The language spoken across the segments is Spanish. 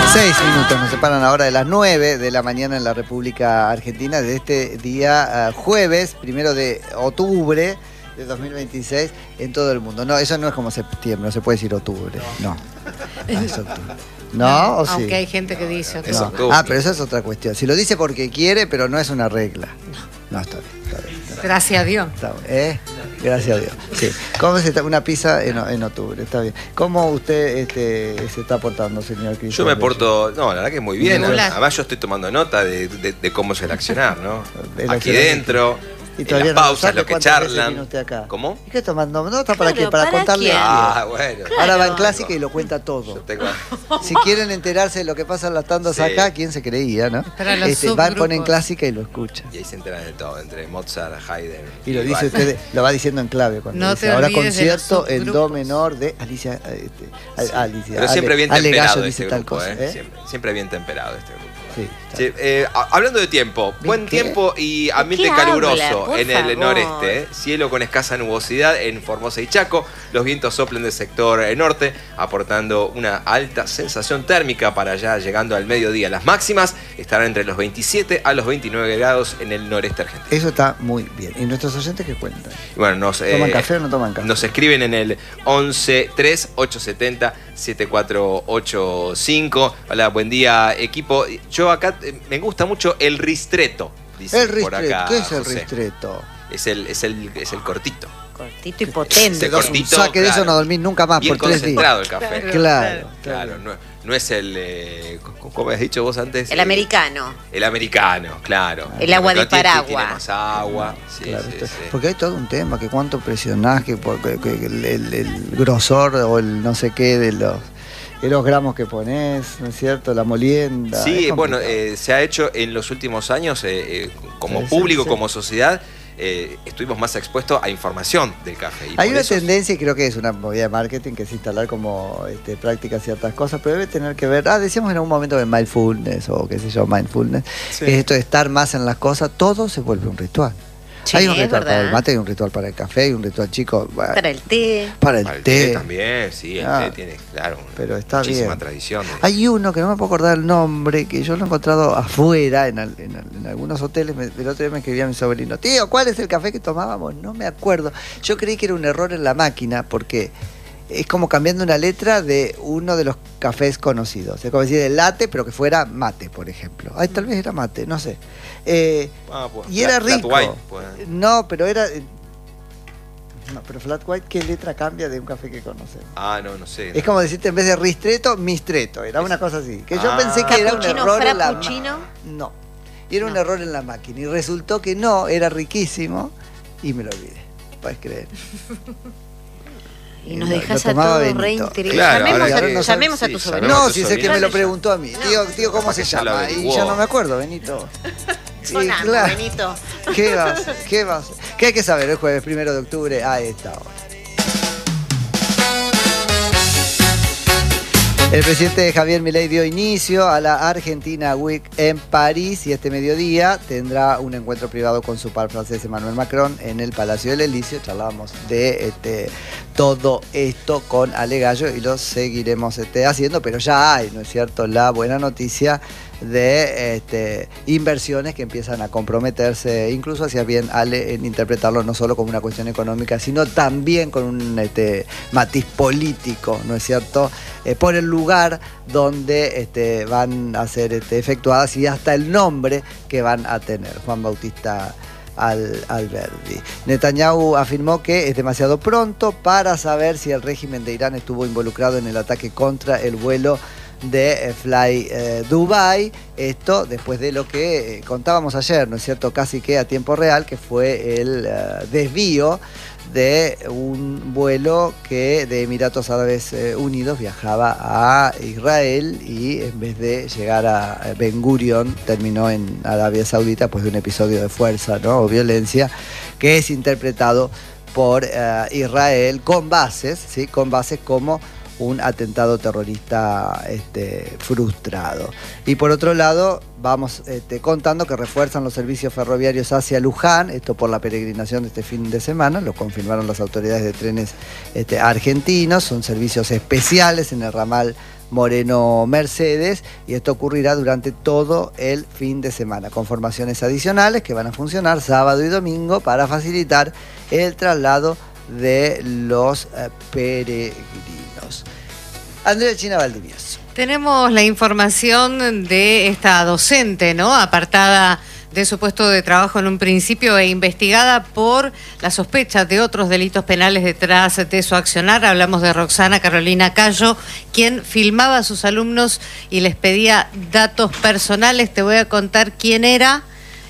6 minutos nos separan ahora de las 9 de la mañana en la República Argentina de este día jueves, 1 de octubre de 2026 en todo el mundo. No, eso no es como septiembre, no se puede decir octubre. No, es octubre. ¿No? ¿O sí? Aunque hay gente que dice octubre. No. Ah, pero eso es otra cuestión. Si lo dice porque quiere, pero no es una regla. No, está bien. Gracias a Dios. Gracias a Dios. Sí. ¿Cómo se está? Una pizza en octubre, está bien. ¿Cómo usted se está portando, señor Cristian? Yo me porto, no, la verdad que muy bien. Regular. Además yo estoy tomando nota de cómo es el accionar, ¿no? Aquí dentro, y en las pausas, lo que charlan. Usted acá? ¿Cómo? ¿Y qué tomando nota para Claro, qué? Para contarle. qué? Bueno. Claro. Ahora va en clásica y lo cuenta todo. Yo tengo... Si quieren enterarse de lo que pasa en las tandas acá, ¿quién se creía, no? Para los Va, pone en subgrupos. clásica y lo escucha. Y ahí se enteran de todo, entre Mozart, Haydn. Y lo dice usted, lo va diciendo en clave cuando No dice, te ahora olvides de los concierto en do subgrupos. menor de Alicia, Alicia. Pero siempre bien Ale temperado Gallo este dice tal grupo, cosa, Siempre bien temperado este grupo. Sí, Sí, hablando de tiempo, buen ¿Qué? tiempo y ambiente ¿Qué caluroso habla? Por en el favor. noreste, cielo con escasa nubosidad en Formosa y Chaco, los vientos soplan del sector norte, aportando una alta sensación térmica para allá llegando al mediodía. Las máximas estarán entre los 27 a los 29 grados en el noreste argentino. Eso está muy bien. ¿Y nuestros oyentes qué cuentan? Y bueno, ¿Toman café o no toman café? nos escriben en el 11 3 870 7485. Hola, buen día, equipo. Yo acá me gusta mucho el ristretto. Dice El por ristretto. acá, ¿Qué es el José. ristretto? Es el cortito. Cortito y potente. Ese cortito, Saque de eso claro. no dormís nunca más Bien por 3 días. concentrado el café. Claro. No es el. ¿Cómo has dicho vos antes? El americano. El americano, claro. El agua de Tiene Paragua. más agua. Sí, Claro, sí, sí. porque hay todo un tema, que cuánto presionás, que el grosor o el no sé qué de los gramos que pones, ¿no es cierto? La molienda. Sí, es bueno, complicado. se ha hecho en los últimos años, como Sí, público, sí. como sociedad, estuvimos más expuestos a información del café. Y Hay por una eso- tendencia, y creo que es una movida de marketing, que es instalar como prácticas ciertas cosas, pero debe tener que ver, decíamos en algún momento de mindfulness, o qué sé yo, mindfulness, Sí. que es esto de estar más en las cosas, todo se vuelve un ritual. Sí, hay un es ritual para verdad. el mate, hay un ritual para el café, hay un ritual chico, bueno, Para el té. para Para el té. también, sí, el Ah, té tiene, claro, pero está muchísima bien. tradición. Hay uno que no me puedo acordar el nombre, que yo lo he encontrado afuera, en algunos hoteles. El otro día me escribía mi sobrino: tío, ¿cuál es el café que tomábamos? No me acuerdo. Yo creí que era un error en la máquina, porque es como cambiando una letra de uno de los cafés conocidos. Es como decir el latte, pero que fuera mate, por ejemplo. Ay, tal vez era mate, no sé. Pues, Y era flat rico. white, pues. No, pero era... No, pero flat white, ¿qué letra cambia de un café que conocemos? No sé. Es como decirte, en vez de ristretto, mistretto. Era una cosa así. Que yo Ah. pensé que era un Cappuccino, error en la frappuccino. No. Y era un No. error en la máquina. Y resultó que no, era riquísimo. Y me lo olvidé. Puedes creer. Y nos Lo dejas a tomaba todos Benito. reinteresados. Claro, llamemos ahora a, que- llamemos a sí, tu llamemos sobrino. a No, tu si sé que sobrino. me lo preguntó a mí. Tío, ¿cómo se ya lo llama? Y averiguó. yo no me acuerdo, Benito. Sí, Sonando, claro. Benito. ¿Qué vas? ¿Qué hay que saber el jueves 1 de octubre a esta hora? El presidente Javier Milei dio inicio a la Argentina Week en París y este mediodía tendrá un encuentro privado con su par francés Emmanuel Macron en el Palacio del Elíseo. Charlábamos de todo esto con Ale Gallo y lo seguiremos haciendo, pero ya hay, ¿no es cierto?, la buena noticia de inversiones que empiezan a comprometerse. Incluso hacía bien Ale en interpretarlo no solo como una cuestión económica, sino también con un matiz político, ¿no es cierto?, por el lugar donde van a ser efectuadas y hasta el nombre que van a tener. Juan Bautista Alberdi. Netanyahu afirmó que es demasiado pronto para saber si el régimen de Irán estuvo involucrado en el ataque contra el vuelo de Fly Dubai. Esto después de lo que contábamos ayer, ¿no es cierto?, casi que a tiempo real, que fue el desvío de un vuelo que de Emiratos Árabes Unidos viajaba a Israel y en vez de llegar a Ben Gurion terminó en Arabia Saudita, pues de un episodio de fuerza, ¿no?, o violencia, que es interpretado por Israel con bases, ¿sí?, con bases como un atentado terrorista frustrado. Y por otro lado, vamos contando que refuerzan los servicios ferroviarios hacia Luján, esto por la peregrinación de este fin de semana, lo confirmaron las autoridades de trenes argentinos, son servicios especiales en el ramal Moreno Mercedes, y esto ocurrirá durante todo el fin de semana, con formaciones adicionales que van a funcionar sábado y domingo para facilitar el traslado de los peregrinos. Andrea China Valdivieso. Tenemos la información de esta docente, ¿no? Apartada de su puesto de trabajo en un principio e investigada por la sospecha de otros delitos penales detrás de su accionar. Hablamos de Roxana Carolina Cayo, quien filmaba a sus alumnos y les pedía datos personales. Te voy a contar quién era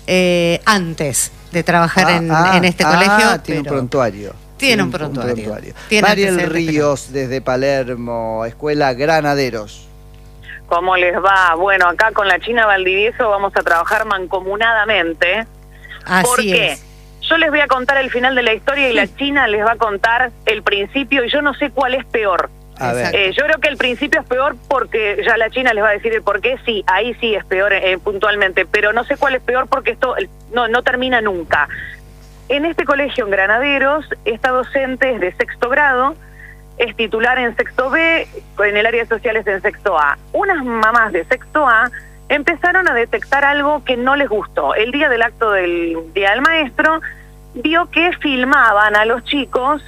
antes de trabajar en este colegio. Tiene un prontuario. Tiene un prontuario. Mariel Ríos, desde Palermo, Escuela Granaderos. ¿Cómo les va? Bueno, acá con la China Valdivieso vamos a trabajar mancomunadamente. ¿Por qué? Yo les voy a contar el final de la historia y la China les va a contar el principio, y yo no sé cuál es peor. A ver. Yo creo que el principio es peor porque ya la China les va a decir el por qué. Sí, ahí sí es peor puntualmente, pero no sé cuál es peor porque esto no termina nunca. En este colegio en Granaderos, esta docente es de 6º grado, es titular en 6º B, en el área de sociales en 6º A. Unas mamás de 6º A empezaron a detectar algo que no les gustó. El día del acto del Día del Maestro, vio que filmaban a los chicos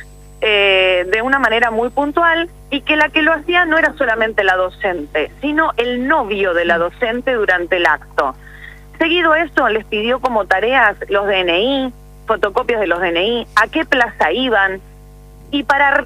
de una manera muy puntual, y que la que lo hacía no era solamente la docente, sino el novio de la docente durante el acto. Seguido eso, les pidió como tareas los DNI, fotocopias de los DNI, a qué plaza iban, y para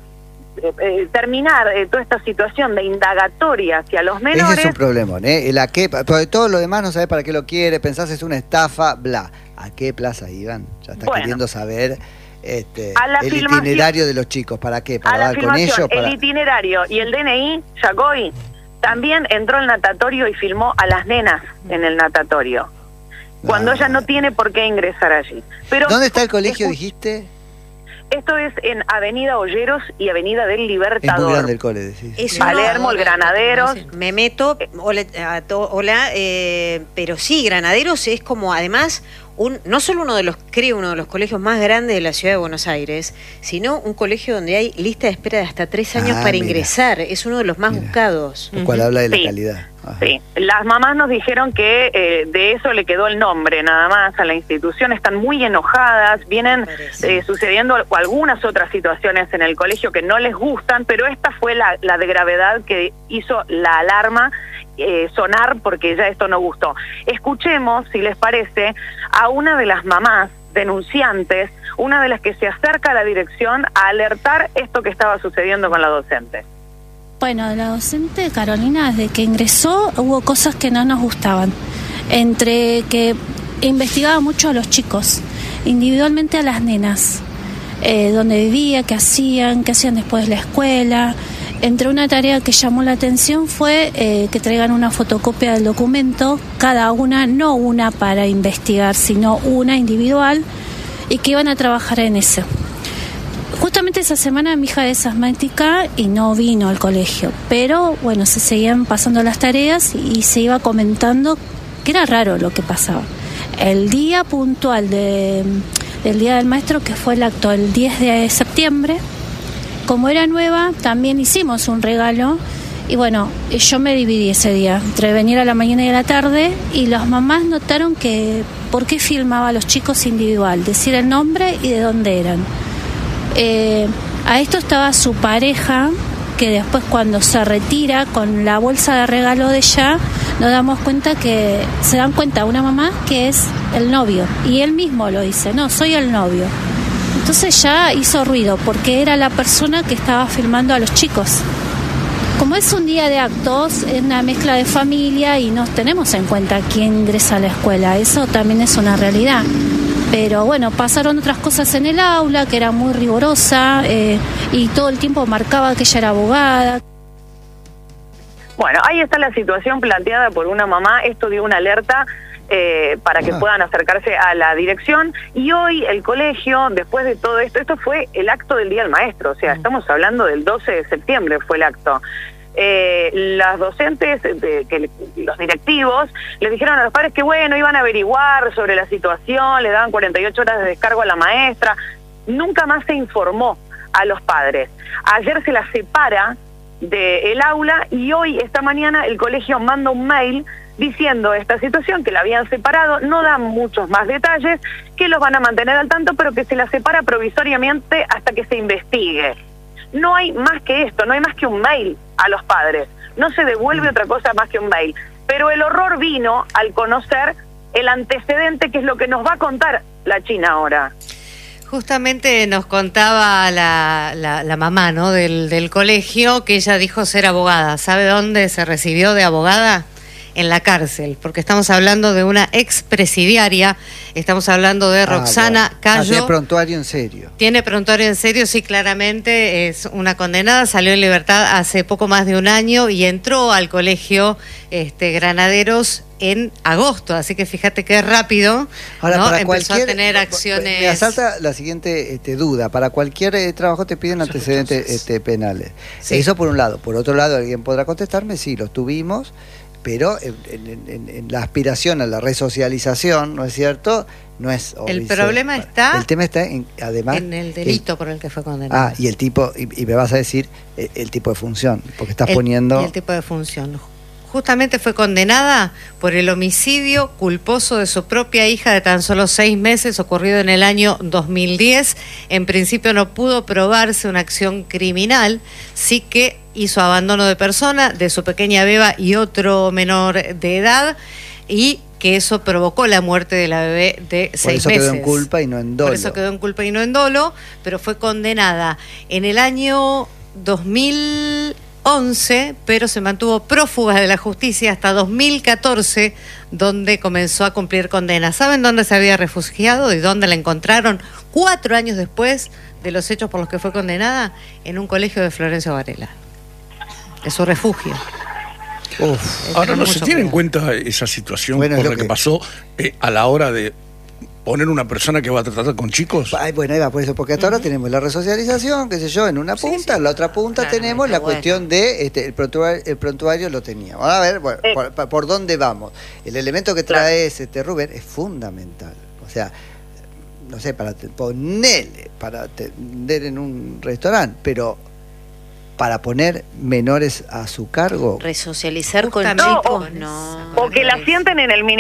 terminar toda esta situación de indagatoria hacia los menores. Ese es un problema, porque todo lo demás no sabés para qué lo quiere, pensás es una estafa, bla. ¿A qué plaza iban? Ya está queriendo saber el itinerario de los chicos. ¿Para qué? ¿Para dar con ellos? El itinerario y el DNI, Yacoy, también entró al natatorio y filmó a las nenas en el natatorio, cuando ella no tiene por qué ingresar allí. Pero ¿dónde está el colegio, dijiste? Esto es en Avenida Olleros y Avenida del Libertador. Es muy grande el cole, decís. Palermo, el Granaderos. Me meto, hola, pero sí, Granaderos es como, además, no solo uno de los colegios más grandes de la ciudad de Buenos Aires, sino un colegio donde hay lista de espera de hasta 3 años para ingresar. Es uno de los más buscados. Lo cual habla de la calidad. Ajá. Sí, las mamás nos dijeron que de eso le quedó el nombre nada más a la institución. Están muy enojadas, vienen sucediendo algunas otras situaciones en el colegio que no les gustan, pero esta fue la de gravedad que hizo la alarma sonar, porque ya esto no gustó. Escuchemos, si les parece, a una de las mamás denunciantes, una de las que se acerca a la dirección a alertar esto que estaba sucediendo con la docente. Bueno, la docente Carolina, desde que ingresó hubo cosas que no nos gustaban, entre que investigaba mucho a los chicos, individualmente a las nenas, dónde vivía, qué hacían después de la escuela. Entre una tarea que llamó la atención fue que traigan una fotocopia del documento, cada una, no una para investigar, sino una individual, y que iban a trabajar en eso. Justamente esa semana mi hija es asmática y no vino al colegio, pero bueno, se seguían pasando las tareas y se iba comentando que era raro lo que pasaba. El día puntual del Día del Maestro, que fue el acto el 10 de septiembre, como era nueva, también hicimos un regalo, y bueno, yo me dividí ese día entre venir a la mañana y a la tarde, y las mamás notaron que por qué filmaba a los chicos individual, decir el nombre y de dónde eran. A esto estaba su pareja, que después cuando se retira con la bolsa de regalo de ella, nos damos cuenta que se dan cuenta una mamá que es el novio, y él mismo lo dice, no, soy el novio. Entonces ya hizo ruido porque era la persona que estaba filmando a los chicos. Como es un día de actos, es una mezcla de familia y no tenemos en cuenta quién ingresa a la escuela, eso también es una realidad. Pero bueno, pasaron otras cosas en el aula, que era muy rigurosa, y todo el tiempo marcaba que ella era abogada. Bueno, ahí está la situación planteada por una mamá. Esto dio una alerta para que puedan acercarse a la dirección. Y hoy el colegio, después de todo esto fue el acto del Día del Maestro. O sea, estamos hablando del 12 de septiembre fue el acto. Las docentes, los directivos, les dijeron a los padres que bueno, iban a averiguar sobre la situación, le daban 48 horas de descargo a la maestra. Nunca más se informó a los padres. Ayer se la separa del aula y hoy, esta mañana, el colegio manda un mail diciendo esta situación, que la habían separado, no dan muchos más detalles, que los van a mantener al tanto, pero que se la separa provisoriamente hasta que se investigue. No hay más que esto, no hay más que un mail a los padres, no se devuelve otra cosa más que un mail. Pero el horror vino al conocer el antecedente, que es lo que nos va a contar la China ahora. Justamente nos contaba la mamá, ¿no?, del colegio, que ella dijo ser abogada. ¿Sabe dónde se recibió de abogada? En la cárcel, porque estamos hablando de una expresidiaria, estamos hablando de Roxana Cayo. ¿Tiene prontuario en serio? Tiene prontuario en serio, sí, claramente es una condenada, salió en libertad hace poco más de un año y entró al colegio Granaderos en agosto, así que fíjate qué rápido. Ahora, ¿no? para empezó a tener acciones. Me asalta la siguiente duda: para cualquier trabajo te piden antecedentes penales. Sí. Eso por un lado. Por otro lado, alguien podrá contestarme, sí, los tuvimos, pero en la aspiración a la resocialización, ¿no es cierto? No es. El problema está. El tema está además en el delito por el que fue condenado. Y el tipo, y me vas a decir el tipo de función, porque estás poniendo. Y el tipo de función. Justamente fue condenada por el homicidio culposo de su propia hija de tan solo 6 meses, ocurrido en el año 2010. En principio no pudo probarse una acción criminal, sí que hizo abandono de persona de su pequeña beba y otro menor de edad, y que eso provocó la muerte de la bebé de 6 meses. Por eso quedó en culpa y no en dolo. Por eso quedó en culpa y no en dolo, pero fue condenada en el año 2011, pero se mantuvo prófuga de la justicia hasta 2014, donde comenzó a cumplir condena. ¿Saben dónde se había refugiado y dónde la encontraron 4 años después de los hechos por los que fue condenada? En un colegio de Florencio Varela. Es su refugio. Ahora, ¿no se tiene en cuenta esa situación por la que pasó a la hora de poner una persona que va a tratar con chicos? Bueno, ahí va por eso, porque hasta ahora tenemos la resocialización, qué sé yo, en una punta, en la otra punta tenemos la cuestión de el prontuario lo teníamos. A ver, bueno, por dónde vamos. El elemento que trae Rubén es fundamental. O sea, no sé, para atender en un restaurante, pero para poner menores a su cargo. Resocializar con chicos, no. O que la sienten en el